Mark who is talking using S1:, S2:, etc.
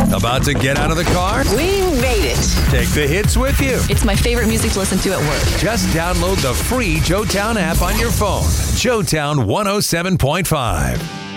S1: About to get out of the car?
S2: We made it.
S1: Take the hits with you.
S3: It's my favorite music to listen to at work.
S1: Just download the free Joetown app on your phone. Joetown 107.5.